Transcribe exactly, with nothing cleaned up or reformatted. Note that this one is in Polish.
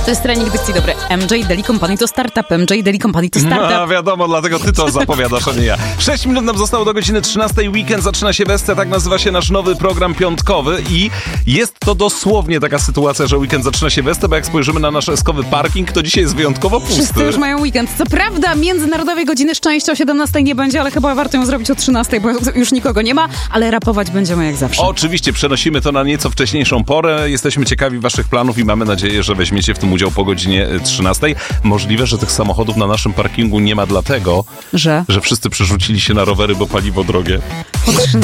To jest trening dykcji dobry. M J Daily Company to startup, M J Daily Company to startup. No wiadomo, dlatego ty to zapowiadasz, a nie ja. Sześć minut nam zostało do godziny trzynastej. Weekend zaczyna się Bestia, tak nazywa się nasz nowy program piątkowy i jest to dosłownie taka sytuacja, że weekend zaczyna się Bestia, bo jak spojrzymy na nasz eskowy parking, to dzisiaj jest wyjątkowo pusty. Wszyscy już mają weekend. Co prawda międzynarodowej godziny szczęścia o siedemnastej nie będzie, ale chyba warto ją zrobić o trzynastej, bo już nikogo nie ma, ale rapować będziemy jak zawsze. Oczywiście, przenosimy to na nieco wcześniejszą porę. Jesteśmy ciekawi waszych planów i mamy nadzieję, że weźmiecie w tym udział po godzinie trzynastej. Możliwe, że tych samochodów na naszym parkingu nie ma dlatego, Że? że wszyscy przerzucili się na rowery, bo paliwo drogie.